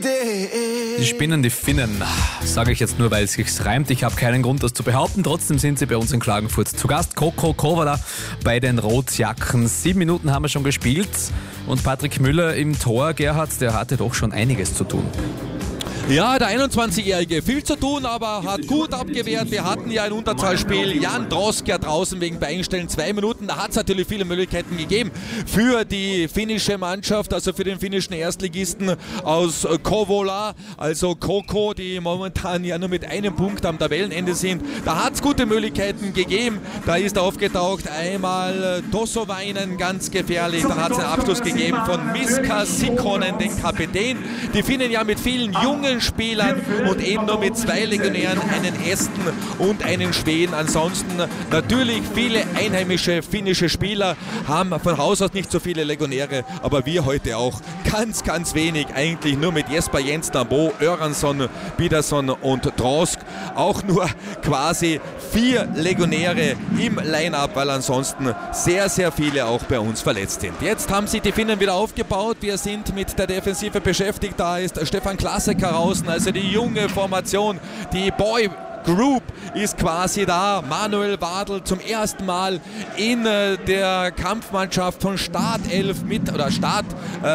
Die spinnen die Finnen, sage ich jetzt nur, weil es sich reimt. Ich habe keinen Grund, das zu behaupten. Trotzdem sind sie bei uns in Klagenfurt zu Gast. Coco Kovala bei den Rotjacken. 7 Minuten haben wir schon gespielt. Und Patrick Müller im Tor, Gerhard, der hatte doch schon einiges zu tun. Ja, der 21-Jährige, viel zu tun, aber hat gut abgewehrt. Wir hatten ja ein Unterzahlspiel. Jan Drosk ja draußen wegen Beeinstellen 2 Minuten. Da hat es natürlich viele Möglichkeiten gegeben für die finnische Mannschaft, also für den finnischen Erstligisten aus Kouvola, also Koko, die momentan ja nur mit 1 Punkt am Tabellenende sind. Da hat es gute Möglichkeiten gegeben. Da ist aufgetaucht einmal Tossovainen, ganz gefährlich. Dann hat es einen Abschluss gegeben von Miska Sikkonen, den Kapitän. Die Finnen ja mit vielen jungen Spielern und eben nur mit 2 Legionären, einen Esten und einen Schweden. Ansonsten natürlich viele einheimische finnische Spieler, haben von Haus aus nicht so viele Legionäre, aber wir heute auch ganz wenig, eigentlich nur mit Jesper Jensner, Bo Öransson, Biderson und Drosk, auch nur quasi 4 Legionäre im Line-Up, weil ansonsten sehr viele auch bei uns verletzt sind. Jetzt haben sich die Finnen wieder aufgebaut, wir sind mit der Defensive beschäftigt, da ist Stefan Klasek draußen, also die junge Formation, die Boy Group ist quasi da. Manuel Wadl zum ersten Mal in der Kampfmannschaft von Startelf mit, oder Start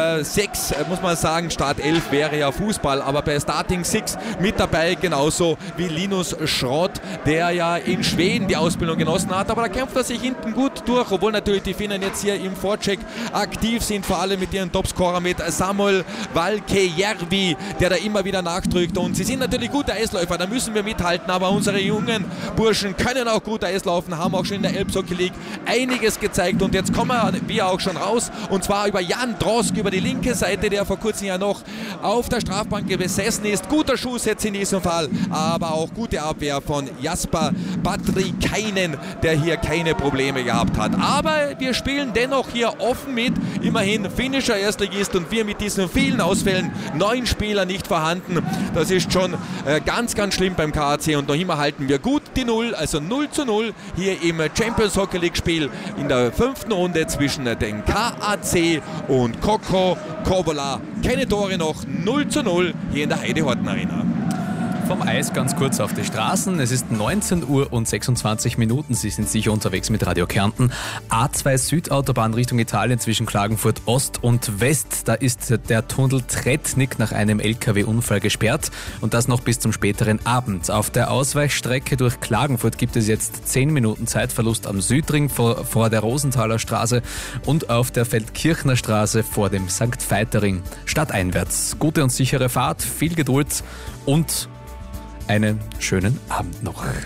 6, muss man sagen. Start 11 wäre ja Fußball, aber bei Starting 6 mit dabei, genauso wie Linus Schrott, der ja in Schweden die Ausbildung genossen hat, aber da kämpft er sich hinten gut durch, obwohl natürlich die Finnen jetzt hier im Vorcheck aktiv sind, vor allem mit ihren Topscorer, mit Samuel Valkejärvi, der da immer wieder nachdrückt, und sie sind natürlich gute Eisläufer, da müssen wir mithalten, aber unsere jungen Burschen können auch gut Eis laufen, haben auch schon in der Elbshockey League einiges gezeigt, und jetzt kommen wir auch schon raus, und zwar über Jan Drosk, über die linke Seite, der vor kurzem ja noch auf der Strafbank besessen ist. Guter Schuss jetzt in diesem Fall, aber auch gute Abwehr von Jasper Patrikainen, der hier keine Probleme gehabt hat. Aber wir spielen dennoch hier offen mit, immerhin finnischer Erstligist, und wir mit diesen vielen Ausfällen, 9 Spieler nicht vorhanden, das ist schon ganz schlimm beim KAC, und noch immer halten wir gut die 0, also 0:0 hier im Champions Hockey League Spiel in der 5. Runde zwischen den KAC und Coco Kovola. Keine Tore noch, 0:0 hier in der Heide-Horten Arena. Vom Eis ganz kurz auf die Straßen. Es ist 19 Uhr und 26 Minuten. Sie sind sicher unterwegs mit Radio Kärnten. A2 Südautobahn Richtung Italien zwischen Klagenfurt Ost und West. Da ist der Tunnel Tretnik nach einem LKW-Unfall gesperrt, und das noch bis zum späteren Abend. Auf der Ausweichstrecke durch Klagenfurt gibt es jetzt 10 Minuten Zeitverlust am Südring vor der Rosenthaler Straße und auf der Feldkirchner Straße vor dem St. Veiterring stadteinwärts. Gute und sichere Fahrt, viel Geduld und einen schönen Abend noch.